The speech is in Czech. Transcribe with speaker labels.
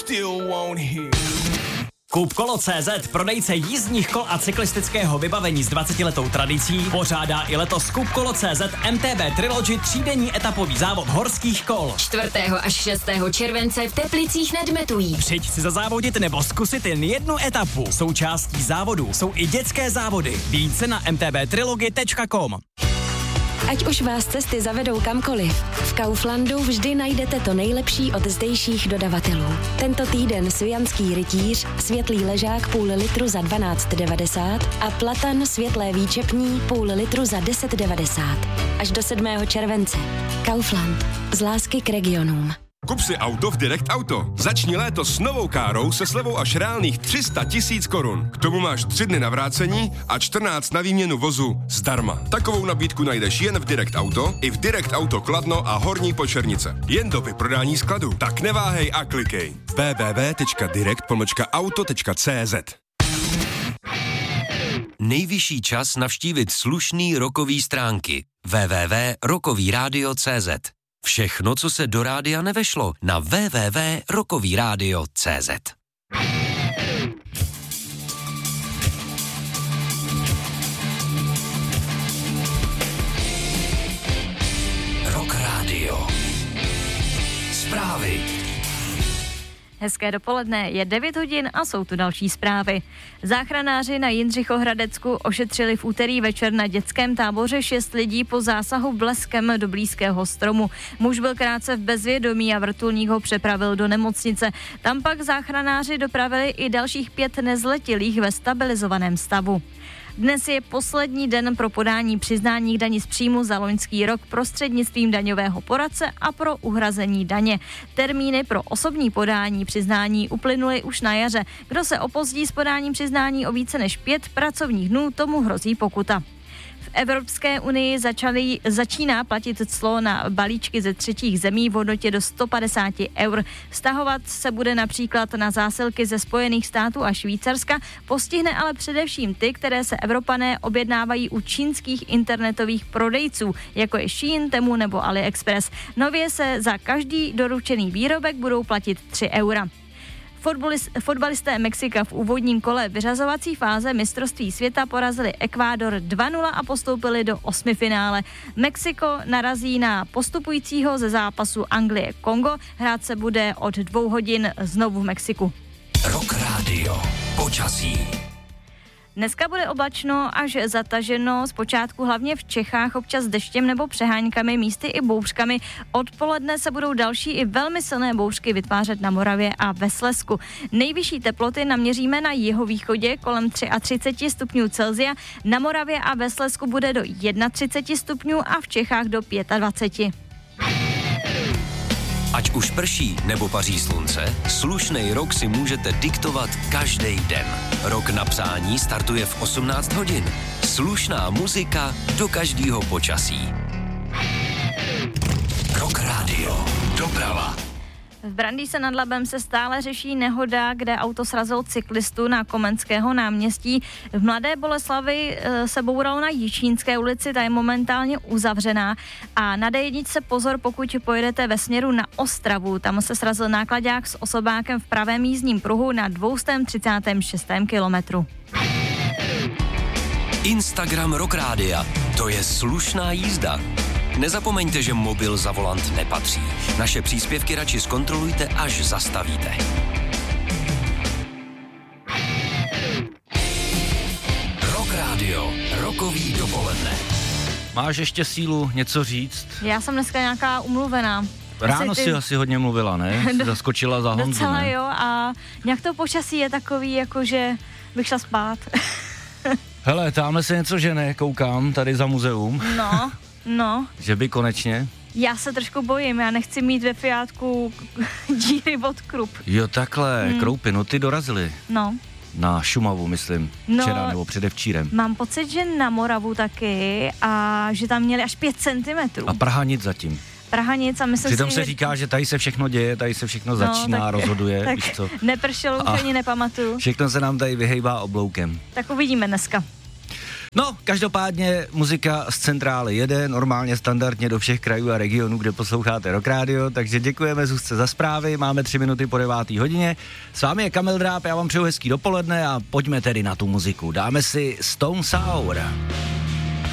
Speaker 1: still won't hear.
Speaker 2: Kupkolo.cz, prodejce jízdních kol a cyklistického vybavení s 20letou tradicí, pořádá i letos Kupkolo.cz MTB Trilogy třídenní etapový závod horských kol.
Speaker 3: 4. až 6. července v Teplicích nad Metují.
Speaker 2: Přijď si zazávodit nebo zkusit jen jednu etapu. Součástí závodu jsou i dětské závody. Více na mtbtrilogy.com.
Speaker 4: Ať už vás cesty zavedou kamkoliv, v Kauflandu vždy najdete to nejlepší od zdejších dodavatelů. Tento týden Svijanský rytíř, světlý ležák půl litru za 12,90 a platan světlé výčepní půl litru za 10,90. Až do 7. července. Kaufland. Z lásky k regionům.
Speaker 5: Kup si auto v Direct Auto. Začni léto s novou károu se slevou až reálných 300 000 korun. K tomu máš 3 dny na vrácení a 14 na výměnu vozu zdarma. Takovou nabídku najdeš jen v Direct Auto, i v Direct Auto Kladno a Horní Počernice. Jen do vyprodání skladu. Tak neváhej a klikej. www.direct-auto.cz.
Speaker 6: Nejvyšší čas navštívit slušný rockový stránky www.rockovyradio.cz. Všechno, co se do rádia nevešlo, na www.rockovyradio.cz. Rock Radio. Zprávy.
Speaker 7: Hezké dopoledne, je 9 hodin a jsou tu další zprávy. Záchranáři na Jindřichohradecku ošetřili v úterý večer na dětském táboře 6 lidí po zásahu bleskem do blízkého stromu. Muž byl krátce v bezvědomí a vrtulník ho přepravil do nemocnice. Tam pak záchranáři dopravili i dalších 5 nezletilých ve stabilizovaném stavu. Dnes je poslední den pro podání přiznání k dani z příjmu za loňský rok prostřednictvím daňového poradce a pro uhrazení daně. Termíny pro osobní podání přiznání uplynuly už na jaře. Kdo se opozdí s podáním přiznání o více než 5 pracovních dnů, tomu hrozí pokuta. V Evropské unii začíná platit clo na balíčky ze třetích zemí v hodnotě do 150 eur. Vztahovat se bude například na zásilky ze Spojených států a Švýcarska, postihne ale především ty, které se Evropané objednávají u čínských internetových prodejců, jako je Shein, Temu nebo AliExpress. Nově se za každý doručený výrobek budou platit 3 eura. Fotbalisté Mexika v úvodním kole vyřazovací fáze mistrovství světa porazili Ekvádor 2-0 a postoupili do 8finále. Mexiko narazí na postupujícího ze zápasu Anglie-Kongo. Hrát se bude od 2 hodin znovu v Mexiku.
Speaker 6: Rock Radio. Počasí.
Speaker 7: Dneska bude oblačno až zataženo, zpočátku hlavně v Čechách, občas deštěm nebo přeháňkami, místy i bouřkami. Odpoledne se budou další i velmi silné bouřky vytvářet na Moravě a ve Slezsku. Nejvyšší teploty naměříme na jihovýchodě kolem 33 stupňů Celsia, na Moravě a ve Slezsku bude do 31 stupňů a v Čechách do 25.
Speaker 6: Ať už prší nebo paří slunce, slušnej rok si můžete diktovat každý den. Rok na psání startuje v 18 hodin. Slušná muzika do každého počasí. Rock Radio. Doprava.
Speaker 7: V Brandýse nad Labem se stále řeší nehoda, kde auto srazilo cyklistu na Komenského náměstí. V Mladé Boleslavi se bouralo na Jičínské ulici, ta je momentálně uzavřená. A na D1 pozor, pokud pojedete ve směru na Ostravu. Tam se srazil náklaďák s osobákem v pravém jízdním pruhu na 236. kilometru.
Speaker 6: Instagram Rock Rádia. To je slušná jízda. Nezapomeňte, že mobil za volant nepatří. Naše příspěvky radši zkontrolujte, až zastavíte. Rock Radio. Rockový dopoledne.
Speaker 8: Máš ještě sílu něco říct?
Speaker 7: Já jsem dneska nějaká umluvená.
Speaker 8: Ráno si asi hodně mluvila, ne? Jsi zaskočila za Honzu,
Speaker 7: docela
Speaker 8: ne?
Speaker 7: Jo, a nějak to počasí je takový, jakože bych šla spát.
Speaker 8: Hele, tamhle se něco žene, koukám, tady za muzeum.
Speaker 7: No.
Speaker 8: Že by konečně?
Speaker 7: Já se trošku bojím, já nechci mít ve Fiatku díry od krup.
Speaker 8: Jo, takhle, kroupy, no ty dorazily.
Speaker 7: No.
Speaker 8: Na Šumavu, myslím, včera nebo předevčírem.
Speaker 7: Mám pocit, že na Moravu taky a že tam měli až 5 centimetrů.
Speaker 8: A Praha nic zatím.
Speaker 7: Praha nic a myslím
Speaker 8: Přitom
Speaker 7: si,
Speaker 8: se říká, že tady se všechno děje, tady se všechno začíná,
Speaker 7: tak,
Speaker 8: rozhoduje,
Speaker 7: tak
Speaker 8: víš co.
Speaker 7: Nepršelo, už ani nepamatuju.
Speaker 8: Všechno se nám tady vyhejbá obloukem.
Speaker 7: Tak uvidíme dneska.
Speaker 8: No, každopádně muzika z centrály jede, normálně standardně do všech krajů a regionů, kde posloucháte Rock Radio, takže děkujeme Zuzce za zprávy, máme 3 minuty po 9. hodině. S vámi je Kamil Dráb, já vám přeju hezký dopoledne a pojďme tedy na tu muziku. Dáme si Stone Sour.